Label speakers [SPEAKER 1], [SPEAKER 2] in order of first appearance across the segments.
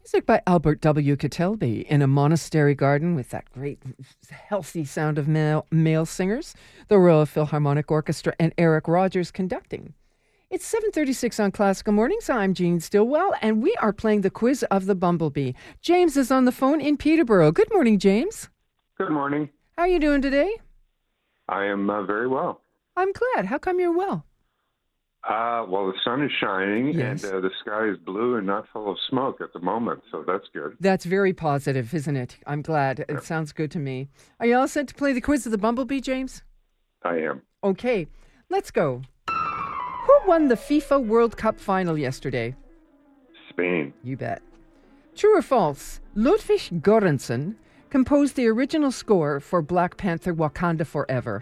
[SPEAKER 1] Music by Albert W. Kitelby in a monastery garden with that great, healthy sound of male singers, the Royal Philharmonic Orchestra, and Eric Rogers conducting. It's 7:36 on Classical Mornings. I'm Jean Stillwell, and we are playing the quiz of the Bumblebee. James is on the phone in Peterborough. Good morning, James.
[SPEAKER 2] Good morning.
[SPEAKER 1] How are you doing today?
[SPEAKER 2] I am very well.
[SPEAKER 1] I'm glad. How come you're well?
[SPEAKER 2] Well, the sun is shining,
[SPEAKER 1] Yes.
[SPEAKER 2] and the sky is blue and not full of smoke at the moment, so that's good.
[SPEAKER 1] That's very positive, isn't it? I'm glad. It sounds good to me. Are you all set to play the quiz of the Bumblebee, James?
[SPEAKER 2] I am.
[SPEAKER 1] Okay, let's go. Who won the FIFA World Cup final yesterday?
[SPEAKER 2] Spain.
[SPEAKER 1] You bet. True or false? Ludwig Göransson composed the original score for Black Panther Wakanda Forever.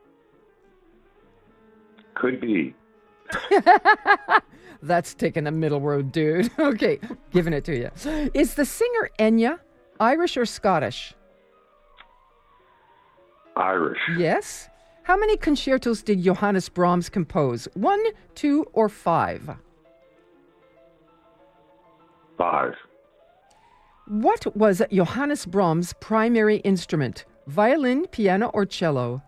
[SPEAKER 2] Could be.
[SPEAKER 1] That's taking a middle road, dude. Okay, giving it to you. Is the singer Enya Irish or Scottish?
[SPEAKER 2] Irish.
[SPEAKER 1] Yes. How many concertos did Johannes Brahms compose? 1, 2, or 5?
[SPEAKER 2] 5.
[SPEAKER 1] What was Johannes Brahms' primary instrument? Violin, piano, or cello?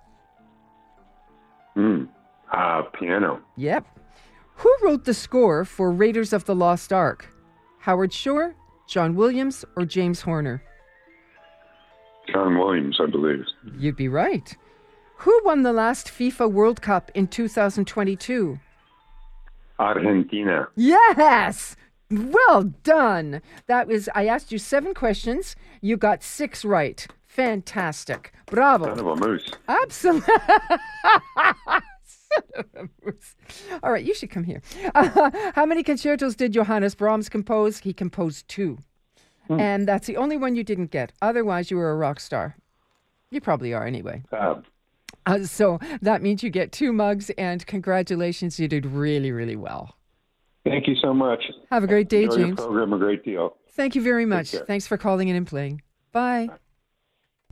[SPEAKER 2] Piano.
[SPEAKER 1] Yep. Who wrote the score for Raiders of the Lost Ark? Howard Shore, John Williams, or James Horner?
[SPEAKER 2] John Williams, I believe.
[SPEAKER 1] You'd be right. Who won the last FIFA World Cup in 2022?
[SPEAKER 2] Argentina.
[SPEAKER 1] Yes! Well done. I asked you 7 questions. You got 6 right. Fantastic. Bravo.
[SPEAKER 2] Son of a moose.
[SPEAKER 1] Absolutely. All right, you should come here. How many concertos did Johannes Brahms compose? He composed 2. And that's the only one you didn't get. Otherwise, you were a rock star. You probably are anyway. So that means you get 2 mugs, and congratulations. You did really, really well.
[SPEAKER 2] Thank you so much.
[SPEAKER 1] Have a great day,
[SPEAKER 2] Enjoy
[SPEAKER 1] James.
[SPEAKER 2] your program a great deal.
[SPEAKER 1] Thank you very much.
[SPEAKER 2] care.
[SPEAKER 1] Thanks for calling in and playing. Bye.